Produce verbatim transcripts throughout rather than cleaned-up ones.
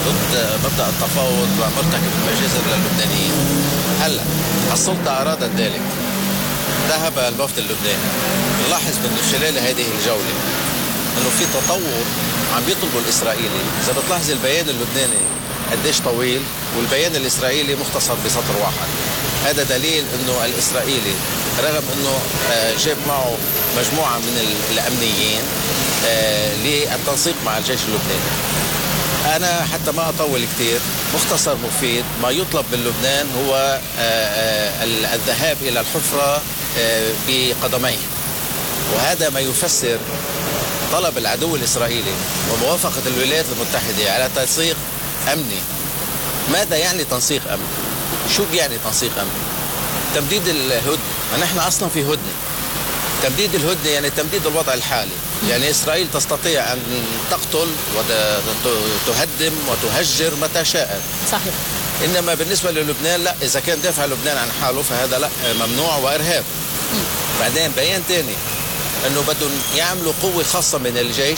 ضد مبدأ التفاوض ومرتكب المجازر للبنانيين. هلا السلطة أرادت ذلك، ذهب الوفد اللبناني. نلاحظ من خلال هذه الجولة أنه في تطور عم بيطلبوا الإسرائيلي. إذا بتلاحظ البيان اللبناني قديش طويل والبيان الإسرائيلي مختصر بسطر واحد، هذا دليل أنه الإسرائيلي رغم أنه جاب معه مجموعة من الأمنيين للتنسيق مع الجيش اللبناني. أنا حتى ما أطول كثير، مختصر مفيد. ما يطلب من لبنان هو الذهاب إلى الحفرة بقدميه، وهذا ما يفسر طلب العدو الإسرائيلي وموافقة الولايات المتحدة على تنسيق أمني. ماذا يعني تنسيق أمني؟ شو يعني تنسيق أمني؟ تمديد الهدنة، ونحن أصلا في هدنة. تمديد الهدنة يعني تمديد الوضع الحالي، يعني إسرائيل تستطيع أن تقتل وتهدم وتهجر متى شاءت. صحيح. إنما بالنسبة للبنان لا، إذا كان دافع لبنان عن حاله فهذا لا، ممنوع وإرهاب. م. بعدين بيان تاني أنه بدهم يعملوا قوة خاصة من الجيش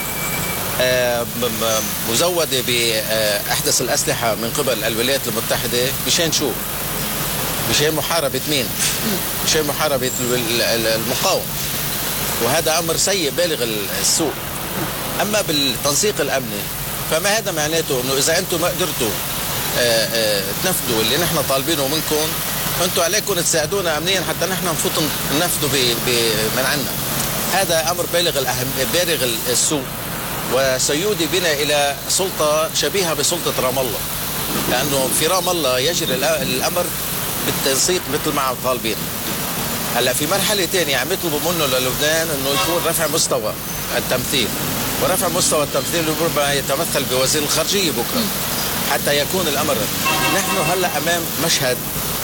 مزودة بأحدث الأسلحة من قبل الولايات المتحدة. مشان شو؟ مشان محاربة مين؟ مشان محاربة المقاومة، وهذا أمر سيء بالغ السوء. أما بالتنسيق الأمني فما هذا معناته أنه إذا أنتم ما قدرتوا تنفذوا اللي نحن طالبينه منكم، أنتم عليكم تساعدونا أمنيا حتى نحن نفوت ننفذوا من عنا. هذا أمر بالغ الأهم بالغ السوء، وسيودي بنا إلى سلطة شبيهة بسلطة رام الله، لأنه في رام الله يجري الأمر بالتنسيق مثل ما طالبين. هلا في مرحلة ثانية عم يطلبوا منه للبنان انه يكون رفع مستوى التمثيل، ورفع مستوى التمثيل ربما يتمثل بوزير الخارجية بكره حتى يكون الامر. نحن هلا امام مشهد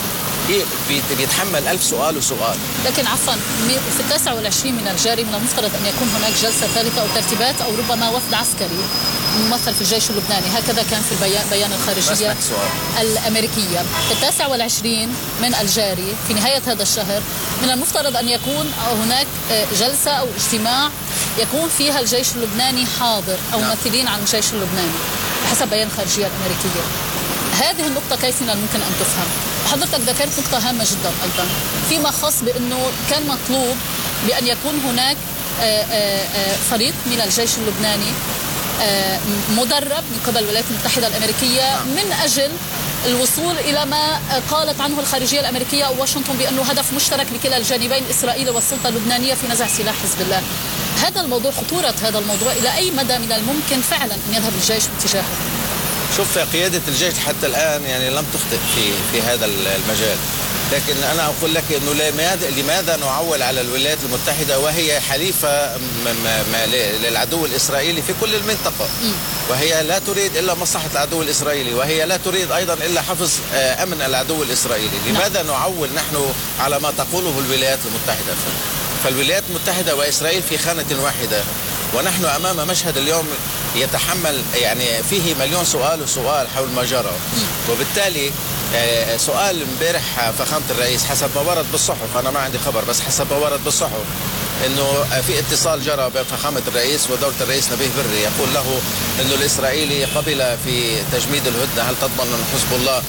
بيتحمل ألف سؤال وسؤال. لكن عفوا في التاسع والعشرين من الجاري من المفترض أن يكون هناك جلسة ثالثة أو ترتيبات أو ربما وفد عسكري ممثل في الجيش اللبناني، هكذا كان في البيان بيان الخارجية الأمريكية. في التاسع والعشرين من الجاري في نهاية هذا الشهر من المفترض أن يكون هناك جلسة أو اجتماع يكون فيها الجيش اللبناني حاضر أو ممثلين عن الجيش اللبناني حسب بيان الخارجية الأمريكية. هذه النقطة كيف من الممكن أن تفهم؟ حضرتك ذكرت نقطة هامة جدا أيضا فيما خص بأنه كان مطلوب بأن يكون هناك فريق من الجيش اللبناني مدرب من قبل الولايات المتحدة الأمريكية من أجل الوصول إلى ما قالت عنه الخارجية الأمريكية أو واشنطن بأنه هدف مشترك لكلا الجانبين، إسرائيل والسلطة اللبنانية، في نزع سلاح حزب الله. هذا الموضوع، خطورة هذا الموضوع، إلى أي مدى من الممكن فعلا أن يذهب الجيش باتجاهه؟ شوف، قيادة الجيش حتى الآن يعني لم تخطئ في في هذا المجال، لكن أنا أقول لك أنه لماذا لماذا نعول على الولايات المتحدة وهي حليفة للعدو الإسرائيلي في كل المنطقة، وهي لا تريد إلا مصلحة العدو الإسرائيلي، وهي لا تريد أيضا إلا حفظ أمن العدو الإسرائيلي. لماذا نعول نحن على ما تقوله الولايات المتحدة؟ فالولايات المتحدة وإسرائيل في خانة واحدة، ونحن أمام مشهد اليوم يتحمل يعني فيه مليون سؤال وسؤال حول ما جرى. وبالتالي سؤال امبارح فخامة الرئيس حسب ما ورد بالصحف، أنا ما عندي خبر بس حسب ما ورد بالصحف انه في اتصال جرى بين فخامة الرئيس ودولة الرئيس نبيه بري، يقول له انه الاسرائيلي قبل في تجميد الهدنة، هل تضمن ان حزب الله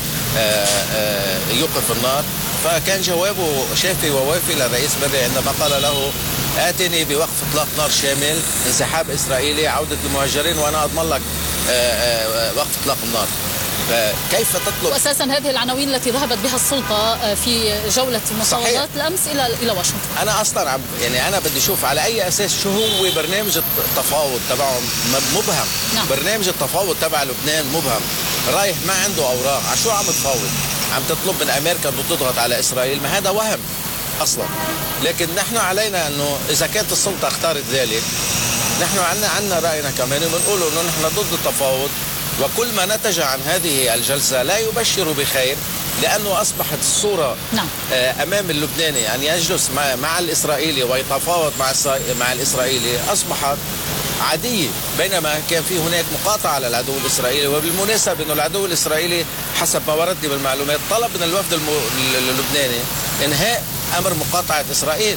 يوقف النار؟ فكان جوابه شافي ووافي للرئيس بري عندما قال له آتني بوقف اطلاق نار شامل، انسحاب اسرائيلي، عودة المهاجرين، وانا اضمن لك وقف اطلاق النار. كيف تطلب؟ واساسا هذه العناوين التي ذهبت بها السلطه في جوله المفاوضات الامس الى الى واشنطن. انا اصلا عم يعني انا بدي اشوف على اي اساس شو هو برنامج التفاوض تبعهم. مبهم. نعم. برنامج التفاوض تبع لبنان مبهم، رايح ما عنده اوراق، على شو عم تفاوض؟ عم تطلب من امريكا انه تضغط على اسرائيل؟ ما هذا وهم اصلا. لكن نحن علينا انه اذا كانت السلطه اختارت ذلك، نحن عندنا عندنا راينا كمان، وبنقول انه نحن ضد التفاوض، وكل ما نتج عن هذه الجلسة لا يبشر بخير، لأنه أصبحت الصورة نعم. أمام اللبناني أن يجلس مع, مع الإسرائيلي ويتفاوض مع, مع الإسرائيلي أصبحت عادية، بينما كان في هناك مقاطعة على العدو الإسرائيلي. وبالمناسبة أنه العدو الإسرائيلي حسب ما وردني بالمعلومات طلب من الوفد اللبناني إنهاء أمر مقاطعة إسرائيل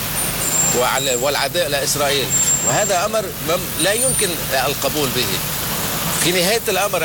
والعداء لإسرائيل، وهذا أمر لا يمكن القبول به. في نهاية الأمر